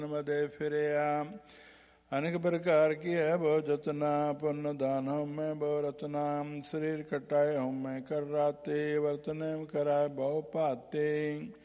मदे फिरया अनेक प्रकार की है बहु जतना पुण्य दान हूँ मैं बहु रत्ना शरीर कटाए हूँ मैं कर राते वर्तने कराए बहु पाते